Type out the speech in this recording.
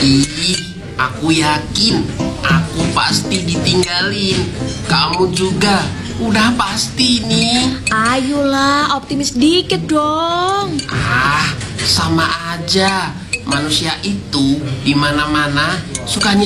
Ih, aku yakin aku pasti ditinggalin. Kamu juga udah pasti nih. Ayolah, optimis dikit dong. Ah, sama aja. Manusia itu di mana-mana sukanya